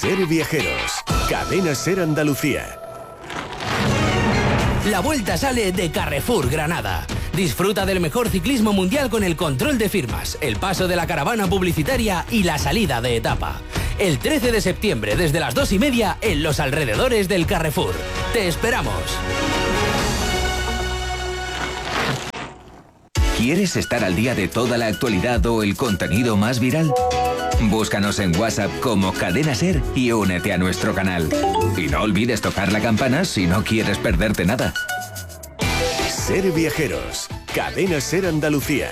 Ser Viajeros, Cadena Ser Andalucía. La vuelta sale de Carrefour Granada. Disfruta del mejor ciclismo mundial con el control de firmas, el paso de la caravana publicitaria y la salida de etapa. El 13 de septiembre desde las 2:30 en los alrededores del Carrefour. ¡Te esperamos! ¿Quieres estar al día de toda la actualidad o el contenido más viral? Búscanos en WhatsApp como Cadena Ser y únete a nuestro canal. Y no olvides tocar la campana si no quieres perderte nada. Ser Viajeros, Cadena Ser Andalucía.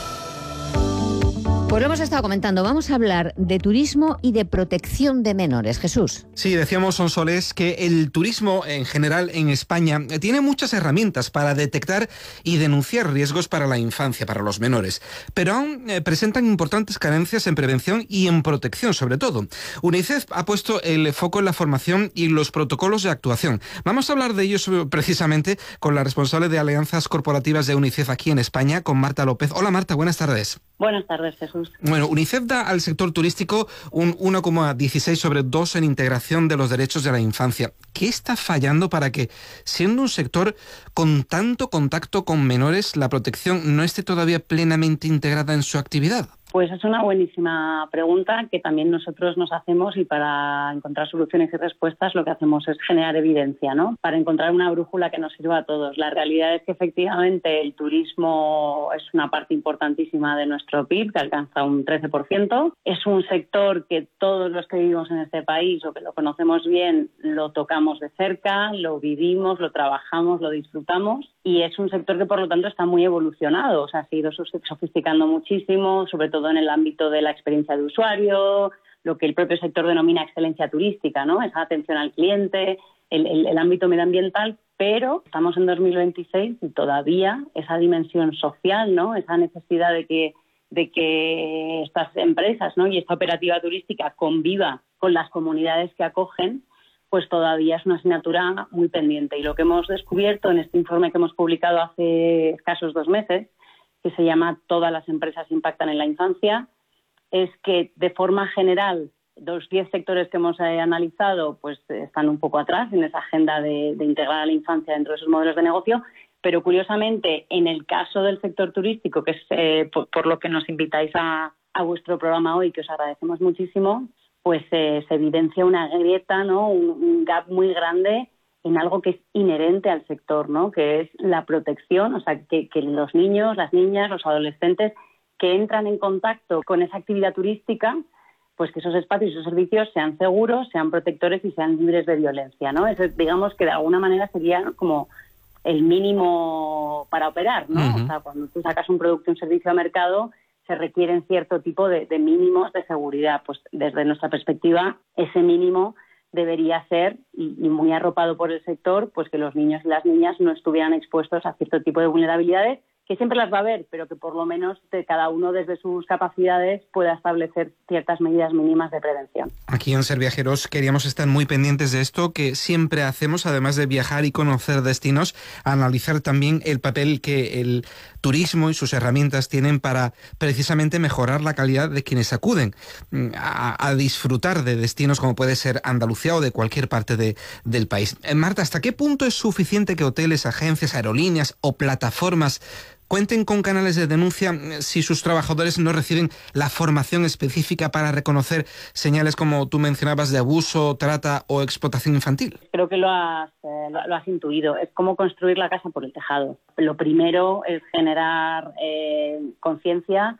Pues lo hemos estado comentando, vamos a hablar de turismo y de protección de menores. Jesús. Sí, decíamos, Sonsoles, que el turismo en general en España tiene muchas herramientas para detectar y denunciar riesgos para la infancia, para los menores, pero aún presentan importantes carencias en prevención y en protección, sobre todo. UNICEF ha puesto el foco en la formación y los protocolos de actuación. Vamos a hablar de ellos precisamente con la responsable de alianzas corporativas de UNICEF aquí en España, con Marta López. Hola Marta, buenas tardes. Buenas tardes, Jesús. Bueno, UNICEF da al sector turístico un 1,16 sobre 2 en integración de los derechos de la infancia. ¿Qué está fallando para que, siendo un sector con tanto contacto con menores, la protección no esté todavía plenamente integrada en su actividad? Pues es una buenísima pregunta que también nosotros nos hacemos, y para encontrar soluciones y respuestas lo que hacemos es generar evidencia, ¿no? Para encontrar una brújula que nos sirva a todos. La realidad es que efectivamente el turismo es una parte importantísima de nuestro PIB, que alcanza un 13%. Es un sector que todos los que vivimos en este país o que lo conocemos bien lo tocamos de cerca, lo vivimos, lo trabajamos, lo disfrutamos, y es un sector que por lo tanto está muy evolucionado, o sea, ha ido sofisticando muchísimo, sobre todo en el ámbito de la experiencia de usuario, lo que el propio sector denomina excelencia turística, ¿no? Esa atención al cliente, el ámbito medioambiental, pero estamos en 2026 y todavía esa dimensión social, ¿no? Esa necesidad de que estas empresas, ¿no? y esta operativa turística conviva con las comunidades que acogen, pues todavía es una asignatura muy pendiente. Y lo que hemos descubierto en este informe que hemos publicado hace escasos 2 meses, que se llama Todas las empresas impactan en la infancia, es que de forma general los 10 sectores que hemos analizado pues están un poco atrás en esa agenda de integrar a la infancia dentro de sus modelos de negocio, pero curiosamente en el caso del sector turístico, que es por lo que nos invitáis a vuestro programa hoy, que os agradecemos muchísimo, pues se evidencia una grieta, ¿no? un gap muy grande en algo que es inherente al sector, ¿no? Que es la protección, o sea, que los niños, las niñas, los adolescentes que entran en contacto con esa actividad turística, pues que esos espacios y esos servicios sean seguros, sean protectores y sean libres de violencia, ¿no? Eso, digamos que de alguna manera sería como el mínimo para operar, ¿no? Uh-huh. O sea, cuando tú sacas un producto o un servicio al mercado, se requieren cierto tipo de mínimos de seguridad. Pues desde nuestra perspectiva, ese mínimo debería ser, y muy arropado por el sector, pues que los niños y las niñas no estuvieran expuestos a cierto tipo de vulnerabilidades, que siempre las va a haber, pero que por lo menos de cada uno desde sus capacidades pueda establecer ciertas medidas mínimas de prevención. Aquí en Ser Viajeros queríamos estar muy pendientes de esto que siempre hacemos, además de viajar y conocer destinos, analizar también el papel que el turismo y sus herramientas tienen para precisamente mejorar la calidad de quienes acuden a disfrutar de destinos como puede ser Andalucía o de cualquier parte del país. Marta, ¿hasta qué punto es suficiente que hoteles, agencias, aerolíneas o plataformas cuenten con canales de denuncia si sus trabajadores no reciben la formación específica para reconocer señales como tú mencionabas de abuso, trata o explotación infantil? Creo que lo has intuido. Es como construir la casa por el tejado. Lo primero es generar conciencia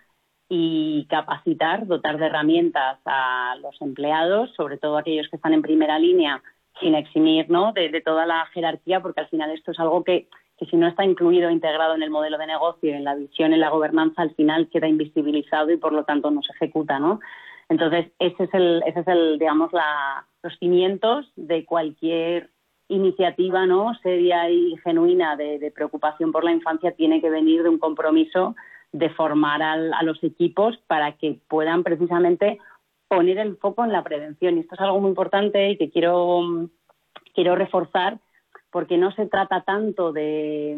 y capacitar, dotar de herramientas a los empleados, sobre todo aquellos que están en primera línea, sin eximir, ¿no? de toda la jerarquía, porque al final esto es algo que si no está incluido, integrado en el modelo de negocio, en la visión, en la gobernanza, al final queda invisibilizado y por lo tanto no se ejecuta, ¿no? Entonces, ese es el digamos, los cimientos de cualquier iniciativa, ¿no? seria y genuina de preocupación por la infancia. Tiene que venir de un compromiso de formar a los equipos para que puedan precisamente poner el foco en la prevención. Y esto es algo muy importante y que quiero reforzar, porque no se trata tanto de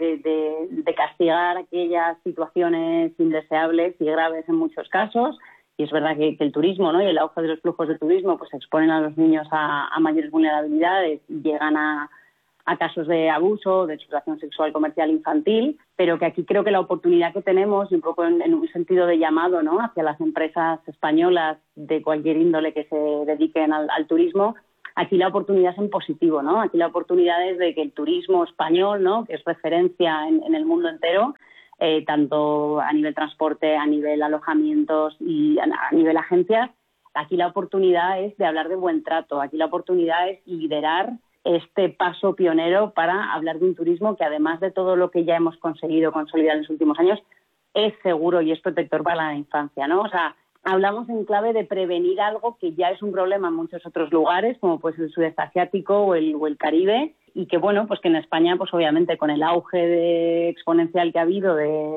castigar aquellas situaciones indeseables y graves en muchos casos, y es verdad que el turismo, ¿no?, y el auge de los flujos de turismo pues exponen a los niños a mayores vulnerabilidades, llegan a casos de abuso, de explotación sexual comercial infantil, pero que aquí creo que la oportunidad que tenemos, y un poco en un sentido de llamado, ¿no?, hacia las empresas españolas de cualquier índole que se dediquen al turismo, aquí la oportunidad es en positivo, ¿no? Aquí la oportunidad es de que el turismo español, ¿no?, que es referencia en el mundo entero, tanto a nivel transporte, a nivel alojamientos y a nivel agencias, aquí la oportunidad es de hablar de buen trato, aquí la oportunidad es liderar este paso pionero para hablar de un turismo que, además de todo lo que ya hemos conseguido consolidar en los últimos años, es seguro y es protector para la infancia, ¿no? O sea, hablamos en clave de prevenir algo que ya es un problema en muchos otros lugares, como pues el sudeste asiático o el Caribe, y que, bueno, pues que en España, pues obviamente con el auge exponencial que ha habido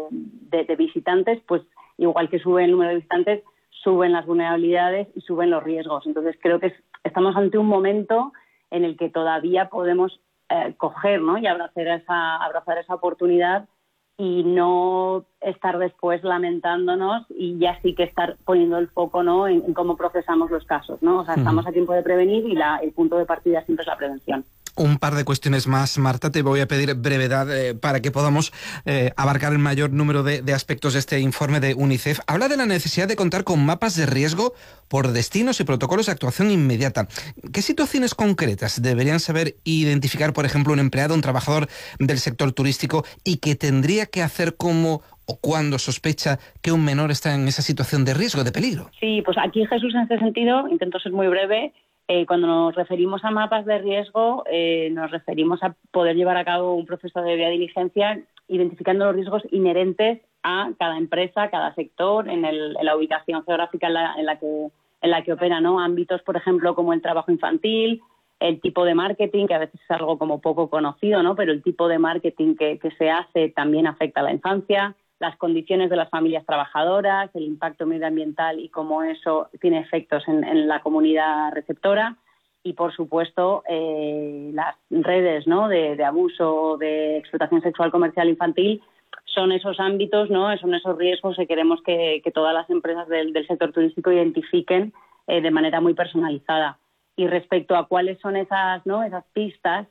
de visitantes, pues igual que sube el número de visitantes, suben las vulnerabilidades y suben los riesgos. Entonces creo que estamos ante un momento en el que todavía podemos coger, ¿no?, y abrazar esa oportunidad y no estar después lamentándonos y ya sí que estar poniendo el foco, ¿no?, en cómo procesamos los casos, ¿no? O sea, estamos a tiempo de prevenir y el punto de partida siempre es la prevención. Un par de cuestiones más, Marta. Te voy a pedir brevedad para que podamos abarcar el mayor número de aspectos de este informe de UNICEF. Habla de la necesidad de contar con mapas de riesgo por destinos y protocolos de actuación inmediata. ¿Qué situaciones concretas deberían saber identificar, por ejemplo, un empleado, un trabajador del sector turístico y que tendría que hacer como o cuando sospecha que un menor está en esa situación de riesgo, de peligro? Sí, pues aquí, Jesús, en este sentido, intento ser muy breve. Cuando nos referimos a mapas de riesgo, nos referimos a poder llevar a cabo un proceso de debida diligencia identificando los riesgos inherentes a cada empresa, cada sector, en la ubicación geográfica en la que opera, ¿no? Ámbitos, por ejemplo, como el trabajo infantil, el tipo de marketing, que a veces es algo como poco conocido, ¿no?, pero el tipo de marketing que se hace también afecta a la infancia, las condiciones de las familias trabajadoras, el impacto medioambiental y cómo eso tiene efectos en la comunidad receptora y, por supuesto, las redes, ¿no?, de abuso, de explotación sexual comercial infantil son esos ámbitos, ¿no?, son esos riesgos que queremos que todas las empresas del sector turístico identifiquen de manera muy personalizada. Y respecto a cuáles son esas pistas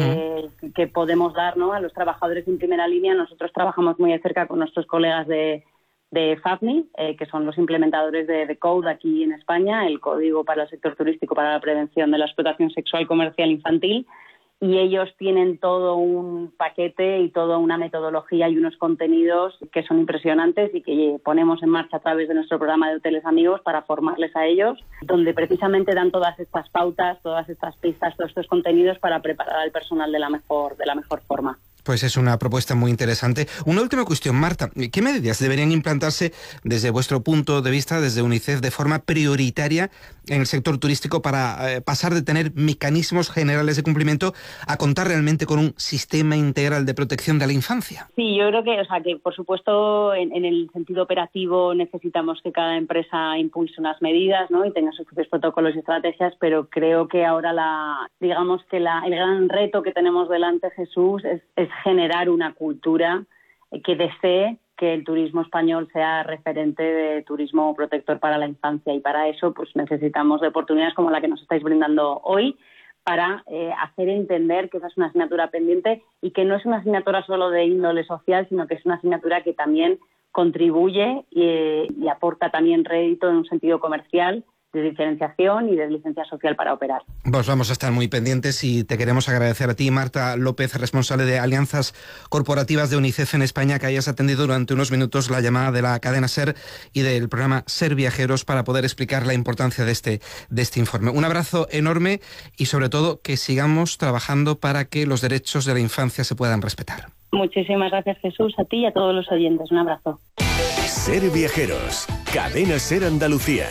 que podemos dar, ¿no?, a los trabajadores en primera línea, nosotros trabajamos muy de cerca con nuestros colegas de FAFNI, que son los implementadores de CODE aquí en España, el Código para el Sector Turístico para la Prevención de la Explotación Sexual Comercial Infantil, y ellos tienen todo un paquete y toda una metodología y unos contenidos que son impresionantes y que ponemos en marcha a través de nuestro programa de Hoteles Amigos para formarles a ellos, donde precisamente dan todas estas pautas, todas estas pistas, todos estos contenidos para preparar al personal de la mejor forma. Pues es una propuesta muy interesante. Una última cuestión, Marta. ¿Qué medidas deberían implantarse desde vuestro punto de vista, desde UNICEF, de forma prioritaria en el sector turístico para pasar de tener mecanismos generales de cumplimiento a contar realmente con un sistema integral de protección de la infancia? Sí, yo creo que por supuesto, en el sentido operativo necesitamos que cada empresa impulse unas medidas, ¿no?, y tenga sus propios protocolos y estrategias, pero creo que ahora el gran reto que tenemos delante, Jesús, es generar una cultura que desee que el turismo español sea referente de turismo protector para la infancia, y para eso pues necesitamos de oportunidades como la que nos estáis brindando hoy para hacer entender que esa es una asignatura pendiente y que no es una asignatura solo de índole social, sino que es una asignatura que también contribuye y aporta también rédito en un sentido comercial, de diferenciación y de licencia social para operar. Pues vamos a estar muy pendientes y te queremos agradecer a ti, Marta López, responsable de Alianzas Corporativas de UNICEF en España, que hayas atendido durante unos minutos la llamada de la cadena SER y del programa Ser Viajeros para poder explicar la importancia de este informe. Un abrazo enorme y sobre todo que sigamos trabajando para que los derechos de la infancia se puedan respetar. Muchísimas gracias, Jesús, a ti y a todos los oyentes. Un abrazo. Ser Viajeros, cadena SER Andalucía.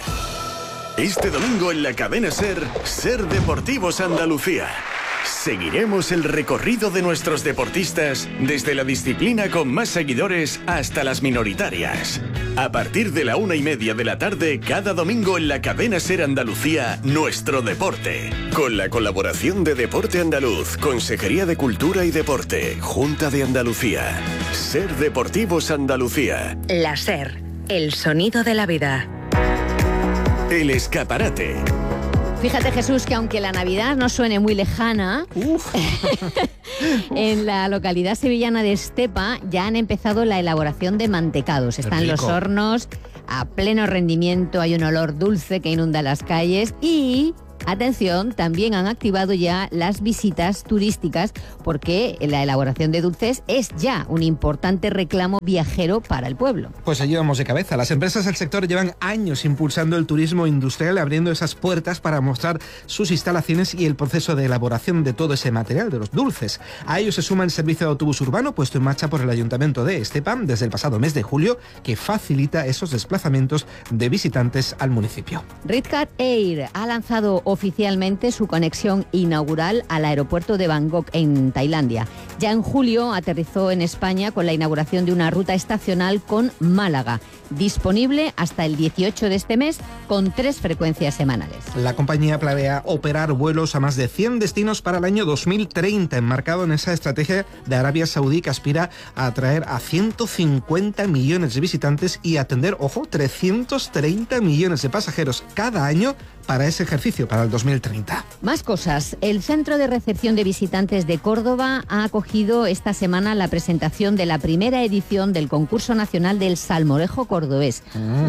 Este domingo en la cadena SER, Ser Deportivos Andalucía. Seguiremos el recorrido de nuestros deportistas desde la disciplina con más seguidores hasta las minoritarias. A partir de la 1:30 de la tarde, cada domingo en la cadena SER Andalucía, Nuestro Deporte. Con la colaboración de Deporte Andaluz, Consejería de Cultura y Deporte, Junta de Andalucía. Ser Deportivos Andalucía. La SER, el sonido de la vida. El Escaparate. Fíjate, Jesús, que aunque la Navidad no suene muy lejana, en la localidad sevillana de Estepa ya han empezado la elaboración de mantecados. Están los hornos a pleno rendimiento, hay un olor dulce que inunda las calles y... atención, también han activado ya las visitas turísticas porque la elaboración de dulces es ya un importante reclamo viajero para el pueblo. Pues allí vamos de cabeza. Las empresas del sector llevan años impulsando el turismo industrial, abriendo esas puertas para mostrar sus instalaciones y el proceso de elaboración de todo ese material, de los dulces. A ello se suma el servicio de autobús urbano puesto en marcha por el Ayuntamiento de Estepa desde el pasado mes de julio, que facilita esos desplazamientos de visitantes al municipio. Ritcat Air ha lanzado oficialmente su conexión inaugural al aeropuerto de Bangkok en Tailandia. Ya en julio aterrizó en España con la inauguración de una ruta estacional con Málaga, disponible hasta el 18 de este mes con 3 frecuencias semanales. La compañía planea operar vuelos a más de 100 destinos para el año 2030, enmarcado en esa estrategia de Arabia Saudí que aspira a atraer a 150 millones de visitantes y atender, ojo, 330 millones de pasajeros cada año para ese ejercicio, para el 2030. Más cosas. El Centro de Recepción de Visitantes de Córdoba ha acogido esta semana la presentación de la primera edición del Concurso Nacional del Salmorejo Cordobés.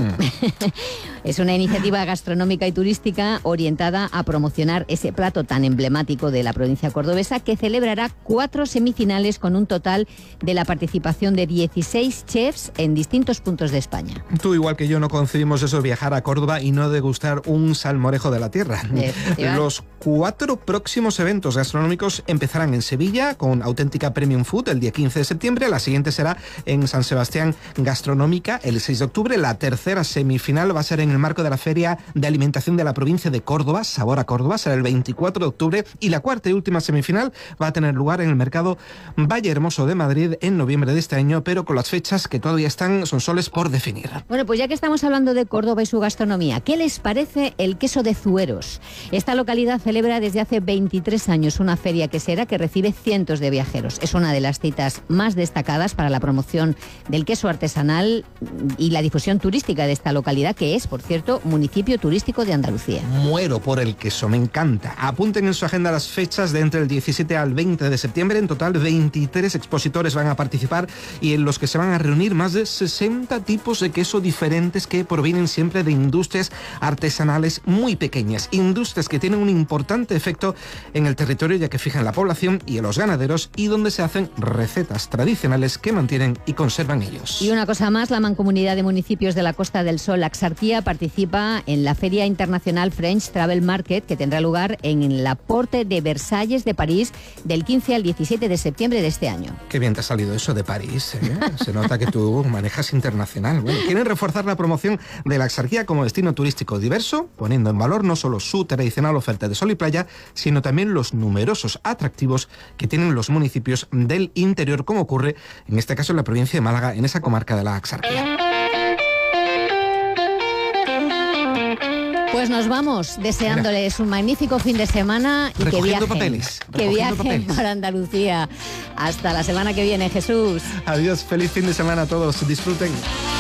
Es una iniciativa gastronómica y turística orientada a promocionar ese plato tan emblemático de la provincia cordobesa, que celebrará 4 semifinales con un total de la participación de 16 chefs en distintos puntos de España. Tú, igual que yo, no concebimos eso, viajar a Córdoba y no degustar un salmorejo de la tierra. Los 4 próximos eventos gastronómicos empezarán en Sevilla con Auténtica Premium Food el día 15 de septiembre. La siguiente será en San Sebastián Gastronómica el 6 de octubre. La tercera semifinal va a ser en el marco de la Feria de Alimentación de la provincia de Córdoba, Sabor a Córdoba, será el 24 de octubre. Y la cuarta y última semifinal va a tener lugar en el Mercado Valle Hermoso de Madrid en noviembre de este año, pero con las fechas que todavía son soles por definir. Bueno, pues ya que estamos hablando de Córdoba y su gastronomía, ¿qué les parece el queso de Zueros? Esta localidad celebra desde hace 23 años una feria quesera que recibe cientos de viajeros. Es una de las citas más destacadas para la promoción del queso artesanal y la difusión turística de esta localidad, que es, por cierto, municipio turístico de Andalucía. Muero por el queso, me encanta. Apunten en su agenda las fechas de entre el 17 al 20 de septiembre. En total, 23 expositores van a participar y en los que se van a reunir más de 60 tipos de queso diferentes que provienen siempre de industrias artesanales muy pequeñas, industrias que tienen un importante efecto en el territorio, ya que fijan la población y en los ganaderos, y donde se hacen recetas tradicionales que mantienen y conservan ellos. Y una cosa más, la Mancomunidad de Municipios de la Costa del Sol, Axarquía, participa en la Feria Internacional French Travel Market, que tendrá lugar en la Porte de Versalles de París del 15 al 17 de septiembre de este año. Qué bien te ha salido eso de París, ¿eh? Se nota que tú manejas internacional. Bueno, quieren reforzar la promoción de la Axarquía como destino turístico diverso, poniendo en valor no solo su tradicional oferta de sol y playa, sino también los numerosos atractivos que tienen los municipios del interior, como ocurre en este caso en la provincia de Málaga, en esa comarca de la Axarquía. Pues nos vamos deseándoles un magnífico fin de semana y que viajen por Andalucía. Hasta la semana que viene, Jesús. Adiós, feliz fin de semana a todos, disfruten.